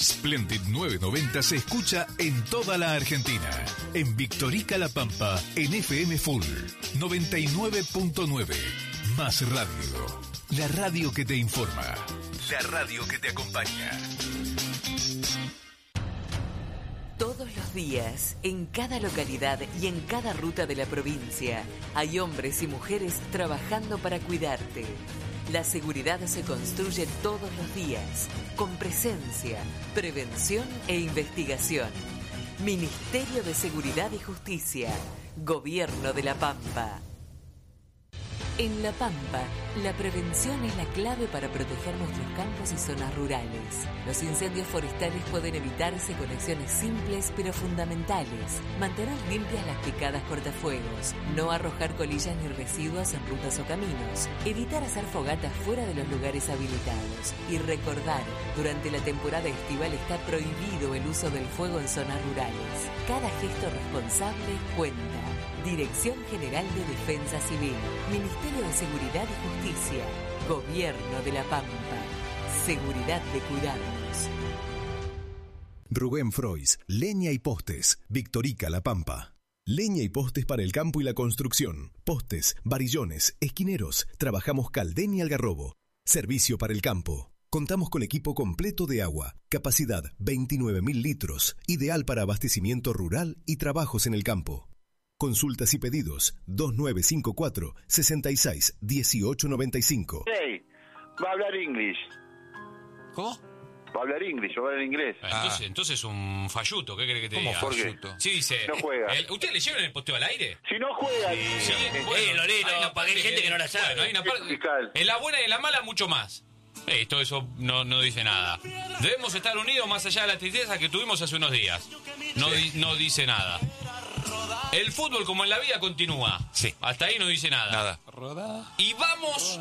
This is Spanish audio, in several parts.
Splendid 990 se escucha en toda la Argentina. En Victorica La Pampa, en FM Full 99.9. Más radio. La radio que te informa. La radio que te acompaña. Todos los días, en cada localidad y en cada ruta de la provincia, hay hombres y mujeres trabajando para cuidarte. La seguridad se construye todos los días, con presencia, prevención e investigación. Ministerio de Seguridad y Justicia, Gobierno de La Pampa. En La Pampa, la prevención es la clave para proteger nuestros campos y zonas rurales. Los incendios forestales pueden evitarse con acciones simples pero fundamentales. Mantener limpias las picadas cortafuegos, no arrojar colillas ni residuos en rutas o caminos, evitar hacer fogatas fuera de los lugares habilitados y recordar, durante la temporada estival está prohibido el uso del fuego en zonas rurales. Cada gesto responsable cuenta. Dirección General de Defensa Civil, Ministerio de Seguridad y Justicia, Gobierno de La Pampa. Seguridad de cuidarnos. Rubén Frois, Leña y Postes, Victorica La Pampa. Leña y postes para el campo y la construcción. Postes, varillones, esquineros. Trabajamos Caldén y Algarrobo. Servicio para el campo. Contamos con equipo completo de agua. Capacidad 29.000 litros. Ideal para abastecimiento rural y trabajos en el campo. Consultas y pedidos 2954 66 1895. Hey, va a hablar inglés. ¿Cómo? Va a hablar inglés, va a hablar inglés. Entonces un falluto, ¿qué cree que te ¿Cómo diga? falluto? Sí, dice. No juega. ¿Ustedes le llevan el posteo al aire? Si no juega. Sí, bueno, Loreno, para que hay gente que no la sabe. Bueno, hay una parte. En la buena y en la mala, mucho más. Todo eso no dice nada. Debemos estar unidos más allá de la tristeza que tuvimos hace unos días. No dice nada. El fútbol, como en la vida, continúa. Sí. Hasta ahí no dice nada. Y vamos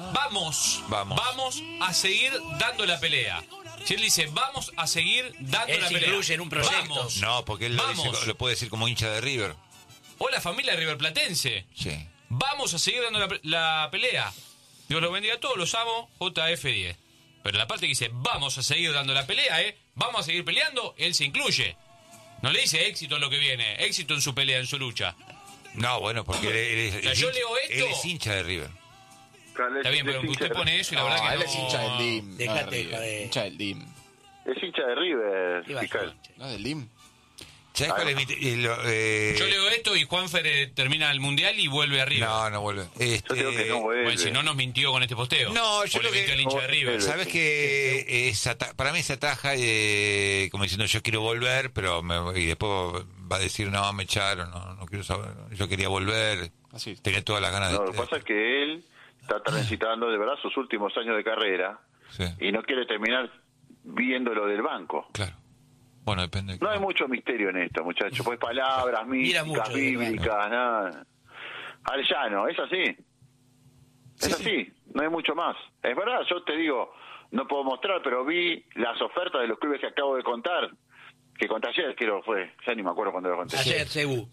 a seguir dando la pelea. Si él dice, vamos a seguir dando él la se pelea. incluye en un proyecto. Vamos. No, porque él lo puede decir como hincha de River. O la familia riverplatense. Sí. Vamos a seguir dando la pelea. Dios los bendiga a todos, los amo, JF10. Pero la parte que dice, vamos a seguir dando la pelea, vamos a seguir peleando, él se incluye. No le dice éxito en lo que viene, éxito en su pelea, en su lucha. No, bueno, porque él yo leo esto. Él es hincha de River. Está bien, pero usted pone eso y la verdad que él es hincha del DIM. Dejate, joder. Hincha del DIM. Es hincha de River, fiscal. No, del DIM. ¿Sabes cuál es mi yo leo esto y Juanfer termina el mundial y vuelve a River. No vuelve. Yo digo que no vuelve. Bueno, si no nos mintió con este posteo. No, yo creo que el hincha de River. Sabes que para mí se ataja como diciendo yo quiero volver, pero y después va a decir no, me echaron, no quiero saber, yo quería volver. Así. Tenía todas las ganas Lo que pasa es que él está transitando de verdad sus últimos años de carrera y no quiere terminar viéndolo del banco. Claro. Bueno, depende. No hay mucho misterio en esto, muchachos. Pues palabras místicas, bíblicas, nada. Al llano, es así. Es así, no hay mucho más. Es verdad, yo te digo, no puedo mostrar, pero vi las ofertas de los clubes que acabo de contar. Que conté ayer, creo que fue. Ya ni me acuerdo cuándo lo conté. Ayer, Cebu.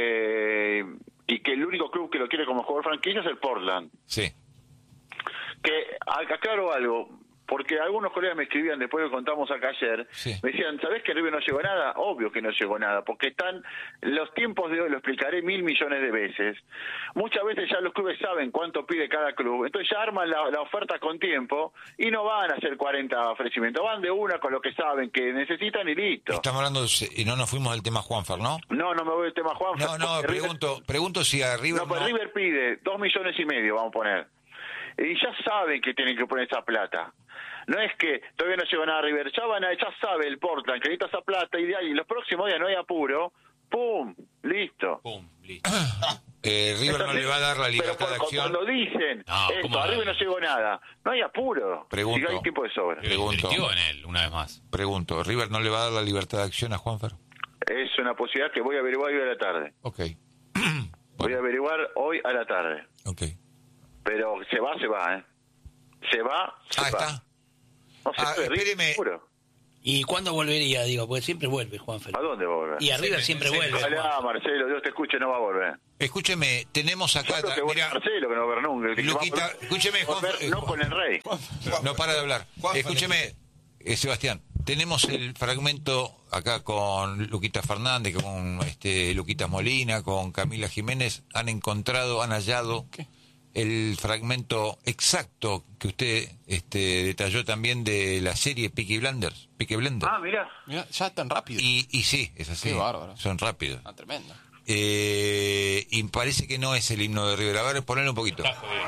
Y que el único club que lo quiere como jugador franquicia es el Portland. Sí. Que aclaro algo. Porque algunos colegas me escribían después que contamos acá ayer, me decían, ¿sabés que River no llegó a nada? Obvio que no llegó a nada, porque están los tiempos de hoy, lo explicaré 1.000 millones de veces. Muchas veces ya los clubes saben cuánto pide cada club, entonces ya arman la oferta con tiempo y no van a hacer 40 ofrecimientos, van de una con lo que saben que necesitan y listo. Estamos hablando, y no nos fuimos del tema Juanfer, ¿no? No me voy del tema Juanfer. No, pregunto si a River... No, pues River pide 2,5 millones, vamos a poner. Y ya saben que tienen que poner esa plata. No es que todavía no llegó nada a River, ya sabe el Portland que necesita esa plata y los próximos días no hay apuro, ¡pum! Listo. River no le va a dar la libertad de acción. Cuando dicen esto, a River no llegó nada, no hay apuro. Pregunto. Si hay tiempo de sobra. Invirtió en él, una vez más. Pregunto, ¿River no le va a dar la libertad de acción a Juanfer? Es una posibilidad que voy a averiguar hoy a la tarde. Ok. Voy a averiguar hoy a la tarde. Ok. Pero se va, ¿eh? Se va. Está. No se espéreme. ¿Y cuándo volvería? Digo, porque siempre vuelve, Juanfer. ¿A dónde va a volver? Y a River siempre vuelve. Ojalá, Marcelo, Dios te escuche, no va a volver. Escúcheme, tenemos acá... Mira, Marcelo, que no va a ver nunca. Luquita, escúcheme, Juanfer. No con el Rey. No para de hablar. Escúcheme, Sebastián, tenemos el fragmento acá con Luquita Fernández, con Luquitas Molina, con Camila Jiménez. Han hallado el fragmento exacto que usted detalló también de la serie Peaky Blinders. Ah, mirá, ya tan rápido. Y sí, es así. Qué bárbaro. Son rápidos. Tremendo. Y parece que no es el himno de River. A ver, ponle un poquito. Está jodido.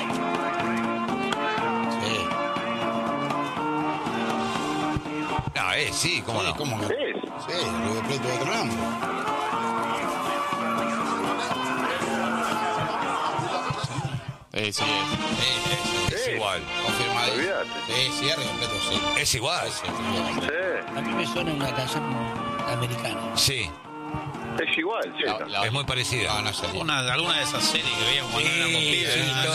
Sí, cómo no. ¿Cómo no? ¿es? Sí, River Plate de otro nombre. Sí. Es igual. Confirmadísimo. Olvídate. Sí, River Plate, sí. Es igual. Sí, A mí me suena una canción americana. Sí, es igual, sí. es muy parecida. No sé. Alguna de esas series que veíamos cuando éramos pibes.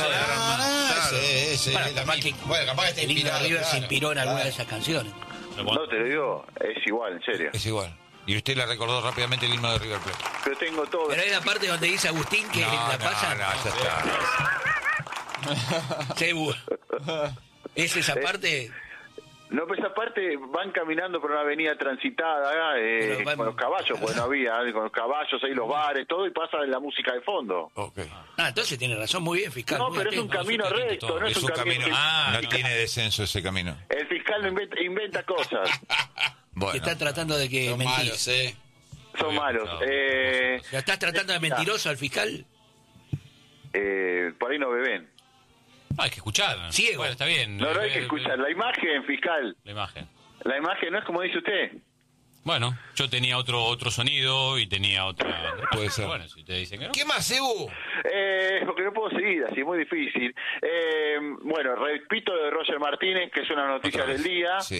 Sí, bueno, capaz que está El himno de inspirado. River se inspiró en alguna de esas canciones. No, te lo digo, es igual, en serio. Es igual. Y usted le recordó rápidamente el himno de River Plate. Pero tengo todo. Pero hay la parte donde dice Agustín que la pasa. No, ya está. Cebu. ¿Es esa parte? No, pues esa parte van caminando por una avenida transitada con los caballos, pues no había, con los caballos ahí, los bares, todo, y pasa la música de fondo. Okay. Entonces tiene razón, muy bien, fiscal. No, muy pero es atento. un camino recto, no es un camino. No tiene descenso ese camino. El fiscal no inventa cosas. Que está tratando de que Son mentir. malos, Son malos. ¿Lo estás tratando de mentiroso al fiscal? Por ahí no beben. Hay que escuchar. Ciego. Bueno, está bien. No hay que escuchar. La imagen, fiscal. La imagen. La imagen no es como dice usted. Bueno, yo tenía otro sonido y tenía otra... Puede ser. Bueno, si te dicen que no. ¿Qué más, Ebu? Porque no puedo seguir así, muy difícil. Bueno, repito de Roger Martínez, que es una noticia del día. Sí.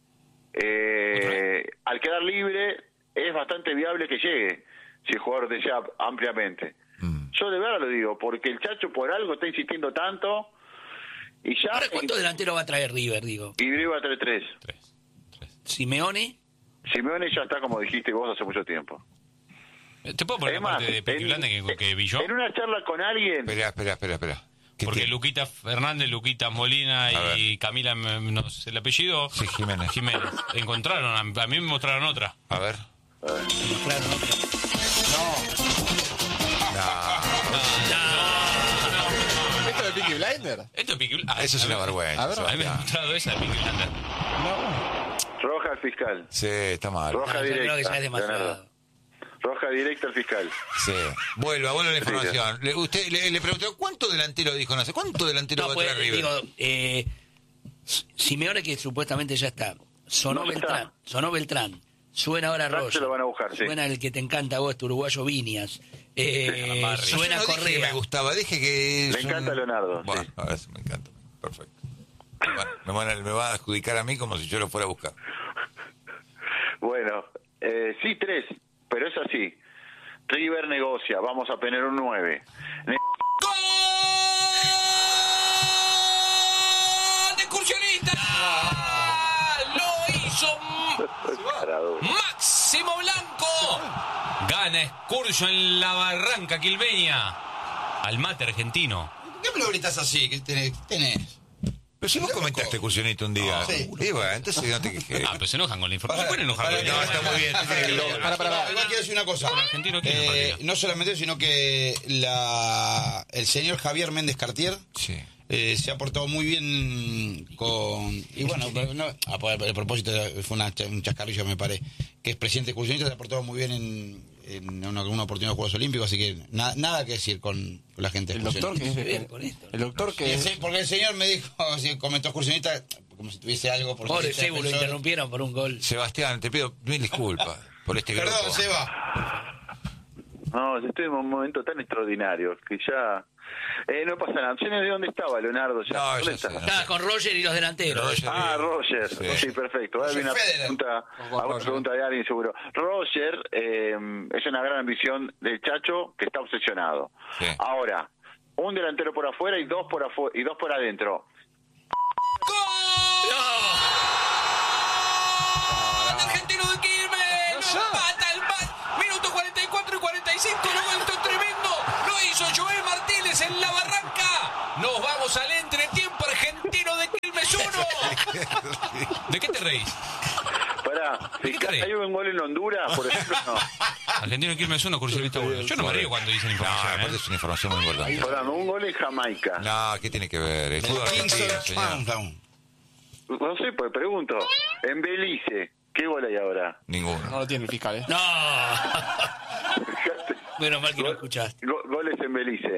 Al quedar libre, es bastante viable que llegue, si el jugador desea ampliamente. Yo de verdad lo digo, porque el Chacho por algo está insistiendo tanto. Y ya. Ahora, ¿cuántos delanteros va a traer River, digo? Y River va a traer 3. Simeone. Simeone ya está, como dijiste vos, hace mucho tiempo. ¿Te puedo poner la parte de Peaky Blinders que vi yo? En una charla con alguien. Espera. Porque Luquita Fernández, Luquita Molina y Camila, no sé el apellido. Sí, Jiménez. Encontraron, a mí me mostraron otra. A ver. Mostraron otra. ¿Esto de Peaky Blinders? Esto es Peaky Blinders. Eso es una vergüenza. A ver, A mí me han mostrado esa de Peaky Blinders. Roja al fiscal. Sí, está mal. Roja Yo creo directa. que ya es demasiado. Leonardo. Roja directa al fiscal. Sí. Vuelva la información. Usted le preguntó, ¿cuánto delantero dijo? No sé, ¿cuánto delantero va a traer River? Digo, Simeone, que supuestamente ya está. Sonó No Beltrán. está. Sonó Beltrán. Suena ahora Beltrán Roger. se lo van a buscar, sí. Suena el que te encanta a vos, este uruguayo Viñas. Suena Yo no dije que Correa. me gustaba, dije que... Le encanta Leonardo, Bueno, sí. a ver, me encanta. Perfecto. Me va a adjudicar a mí como si yo lo fuera a buscar. Bueno, sí, 3, pero es así. River negocia, vamos a tener un 9. ¡Gol de Excursionista! Lo hizo Máximo Blanco. Gana Excursión en la Barranca quilmeña. Al mate argentino. ¿Qué me lo gritas así? ¿Qué tenés? Pero si vos comentaste excursionista un día. Sí. Y bueno, entonces no te quejes. Pero se enojan con la información. ¿Pueden enojar con la No, información? está muy bien. Tiene que Para. Igual quiero decir una cosa. Con argentino, ¿quién es partido? No solamente, sino que el señor Javier Méndez Cartier Sí. se ha portado muy bien con... Y bueno, a propósito, fue un chascarrillo, me parece, que es presidente excursionista, se ha portado muy bien en una oportunidad de Juegos Olímpicos, así que nada que decir con la gente El doctor excursionista. el doctor que Porque el señor me dijo, comentó excursionista, como si tuviese algo por Pobre ser Cebu, lo defensor. interrumpieron por un gol. Sebastián, te pido mil disculpas por este grupo. Perdón, Seba. No, yo estoy en un momento tan extraordinario que ya... no pasa nada. Yo no sé de dónde estaba Leonardo ya. No, ¿Dónde ya sé. está? Estaba con Roger y los delanteros. Roger. Sí, perfecto. Ahora viene una pregunta de alguien seguro. Roger es una gran ambición del Chacho que está obsesionado. Sí. Ahora, un delantero por afuera y dos por adentro. Argentino de Quilmes, empata el minuto 44 y 45, luego esto tremendo, lo hizo Joel Martínez en la Barranca. Nos vamos al entretiempo. Argentino de Quilmes 1. ¿De qué te reís? Pará, ¿hay un gol en Honduras, por ejemplo? No. Argentino Quilmes 1, Cruzeiro 1. Yo no me río cuando dicen información. No, aparte es una información muy importante. Pará, un gol en Jamaica. No, ¿qué tiene que ver? El fútbol argentino, señor. No sé, pues pregunto. En Belice, ¿qué gol hay ahora? Ninguno. No lo tiene el fiscal, ¿eh? No. Menos mal que no escuchaste. Goles en Belice.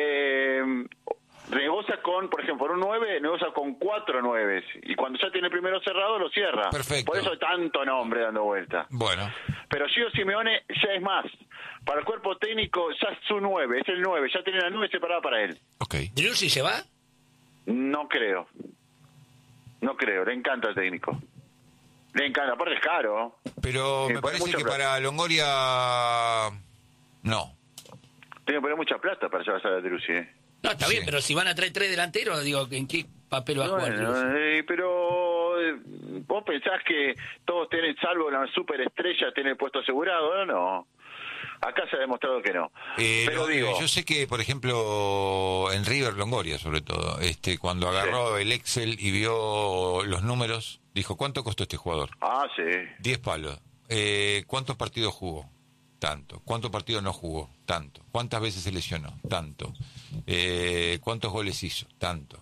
Negocia con, por ejemplo, un 9, negocia con 4 9. Y cuando ya tiene el primero cerrado, lo cierra. Perfecto. Por eso hay tanto nombre dando vuelta. Bueno. Pero Gio Simeone ya es más. Para el cuerpo técnico ya es su 9, es el 9. Ya tiene la 9 separada para él. Ok. ¿Driussi se va? No creo, le encanta el técnico. Le encanta, aparte es caro. Pero me parece que para Longoria... No. Tiene que poner mucha plata para llevarse a la Driussi, No, está bien, pero si van a traer 3 delanteros, digo, ¿en qué papel va a jugar? Pero vos pensás que todos tienen, salvo la superestrella, tienen el puesto asegurado, no. Acá se ha demostrado que no. Pero digo, yo sé que, por ejemplo, en River, Longoria, sobre todo, cuando agarró el Excel y vio los números, dijo, ¿cuánto costó este jugador? Ah, sí. 10 palos. ¿Cuántos partidos jugó? Tanto. ¿Cuántos partidos no jugó? Tanto. ¿Cuántas veces se lesionó? Tanto. ¿Cuántos goles hizo? Tanto.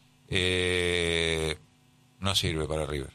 No sirve para River.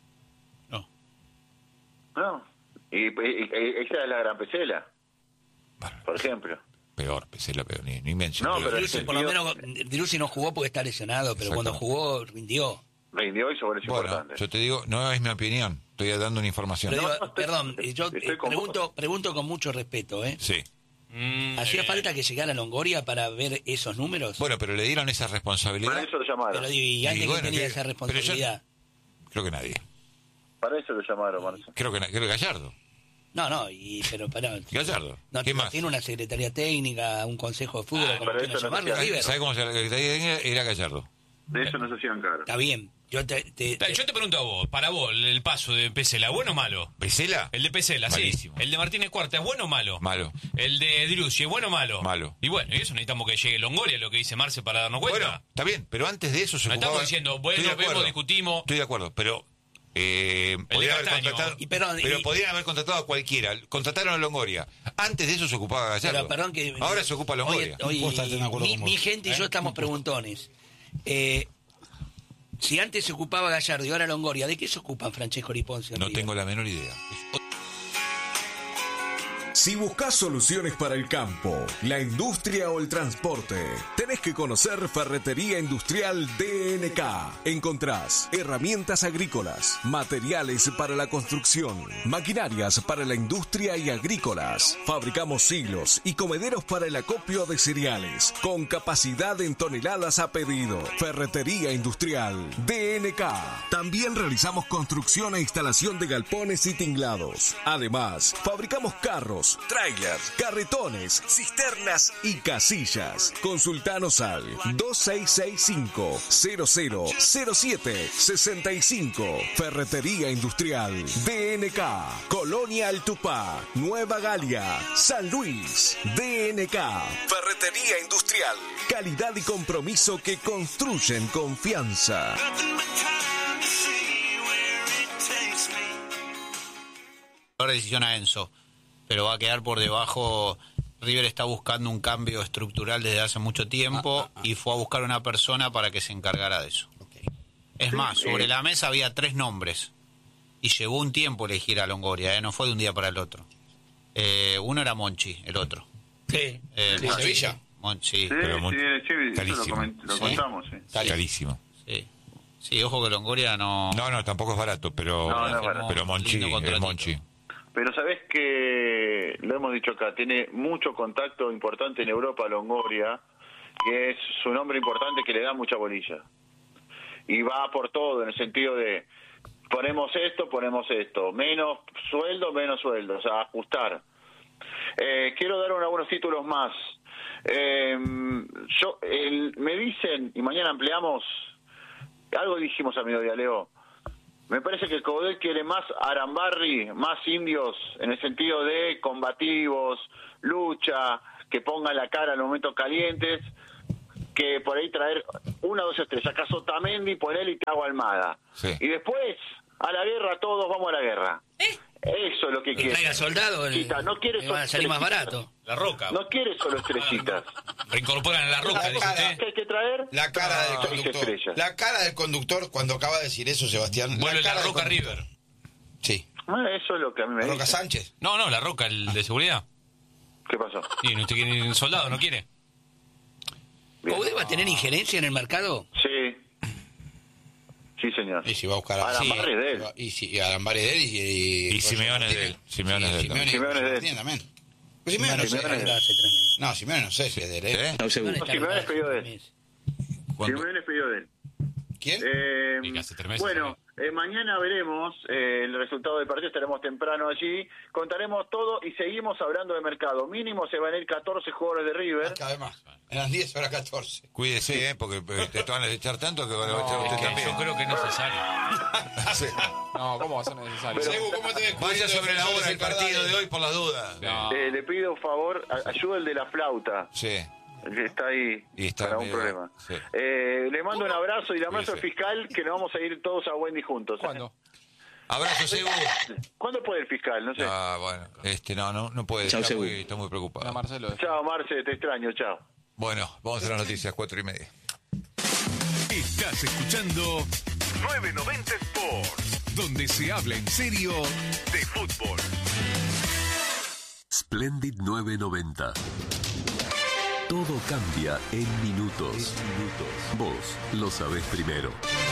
No. Y esa es la gran Pesela, bueno, por ejemplo. Peor, Pesela, peor, ni mencionó. No, pero por lo menos Driussi no jugó porque está lesionado, pero cuando jugó rindió. Rindió y sobre eso importante. Yo te digo, no es mi opinión, estoy dando una información. Pero digo, perdón, yo pregunto con mucho respeto, ¿eh? Sí. ¿Hacía falta que llegara Longoria para ver esos números? Bueno, pero le dieron esa responsabilidad. Para eso lo llamaron. Pero ¿y alguien que tenía esa responsabilidad? Creo que nadie. Para eso lo llamaron, Marcelo. Creo que Gallardo. Pero para... Gallardo. No, ¿Qué más? Tiene una secretaría técnica, un consejo de fútbol, como quieran llamarlo, River. ¿Sabe cómo se llama? La secretaría técnica era Gallardo. De eso no se hacían cargo. Está bien. Yo te pregunto a vos, para vos, el paso de Pesela, ¿bueno o malo? ¿Pesela? El de Pesela, malísimo. Sí. El de Martínez Cuarta, ¿es bueno o malo? Malo. El de Driussi, ¿es bueno o malo? Malo. Y bueno, y eso necesitamos que llegue Longoria, lo que dice Marce, para darnos cuenta. Bueno, está bien, pero antes de eso se no ocupaba... estamos diciendo, bueno, vemos, discutimos... Estoy de acuerdo, pero... podrían haber contratado, pero podrían haber contratado a cualquiera. Contrataron a Longoria. Antes de eso se ocupaba Gallardo. Ahora se ocupa Longoria. Mi gente y yo estamos preguntones. Si antes se ocupaba Gallardo y ahora Longoria, ¿de qué se ocupan Francesco Riponcio? No tengo la menor idea. Si buscas soluciones para el campo, la industria o el transporte, tenés que conocer Ferretería Industrial DNK. Encontrás herramientas agrícolas, materiales para la construcción, maquinarias para la industria y agrícolas. Fabricamos silos y comederos para el acopio de cereales, con capacidad en toneladas a pedido. Ferretería Industrial DNK. También realizamos construcción e instalación de galpones y tinglados. Además, fabricamos carros, trailers, carretones, cisternas y casillas. Consultanos al 2665-000765. Ferretería Industrial DNK. Colonia Altupá, Nueva Galia, San Luis. DNK. Ferretería Industrial. Calidad y compromiso que construyen confianza. Ahora decisión a Enzo, pero va a quedar por debajo. River está buscando un cambio estructural desde hace mucho tiempo y fue a buscar una persona para que se encargara de eso. Es más, sobre la mesa había 3 nombres y llevó un tiempo elegir a Longoria, no fue de un día para el otro. Uno era Monchi, el otro. Sí, Sevilla. Monchi. Pero carísimo. Lo contamos, sí. Carísimo. Sí, ojo que Longoria no... No, tampoco es barato, pero, no es barato. Pero Monchi es Monchi. Pero sabés que, lo hemos dicho acá, tiene mucho contacto importante en Europa Longoria, que es su nombre importante que le da mucha bolilla. Y va por todo, en el sentido de, ponemos esto, menos sueldo, o sea, ajustar. Quiero dar algunos títulos más. Me dicen, y mañana ampliamos, algo dijimos a mediodía, Leo. Me parece que el Coudet quiere más Arambarri, más indios, en el sentido de combativos, lucha, que pongan la cara en los momentos calientes, que por ahí traer 1 o 2 estrellas. Acá Otamendi, ponele y Thiago Almada. Sí. Y después, a la guerra, todos vamos a la guerra. Eso es lo que quiere. Traiga soldados, No quiere van a salir más barato. La Roca. No quiere solo estrellitas. Reincorporan a la Roca, dice usted. ¿Qué hay que traer? La cara del conductor. La cara del conductor cuando acaba de decir eso, Sebastián. Vuelve la Roca River. Sí. Eso es lo que a mí me ¿Roca dice. Sánchez? No, la Roca, el de seguridad. ¿Qué pasó? ¿Y usted quiere un soldado, no quiere? ¿Coudet va a tener injerencia en el mercado? Sí. Sí, señor. Y si va a buscar a Arambar es de él. Y Arambar es de él Y Simeone es de él. Simeone es de él. Simeone es de él. También. Pues Simeone no sé. Hace 3 meses. No, Simeone no sé si es de él. ¿Eh? No, Simeone es pedido de él. ¿Cuándo? Simeone es pedido de él. ¿Quién? Y que hace 3 meses, Bueno, mañana veremos el resultado del partido, estaremos temprano allí, contaremos todo y seguimos hablando de mercado. Mínimo se van a ir 14 jugadores de River. Cada vez más. Eran 10, ahora 14. Cuídese, porque te van a echar tanto que van a echar usted también. Yo creo que es necesario. Sí. No, ¿cómo va a ser necesario? ¿Cómo te ves? Vaya sobre la hora el partido de hoy por las dudas. No. Le pido un favor, ayuda el de la flauta. Sí. Que está ahí Y está para un medio- problema. sí. Le mando un abrazo y le abrazo al Cuídese. fiscal que nos vamos a ir todos a Wendy juntos. ¿Cuándo? Abrazo, Sebu. ¿Cuándo puede el fiscal? No sé. Ah, bueno. No puede. Está muy Mira, preocupado. Marcelo. Chao, Marce, te extraño, chao. Bueno, vamos a las noticias, 4:30. Estás escuchando 990 Sports, donde se habla en serio de fútbol. Splendid 990. Todo cambia en minutos. Vos lo sabés primero.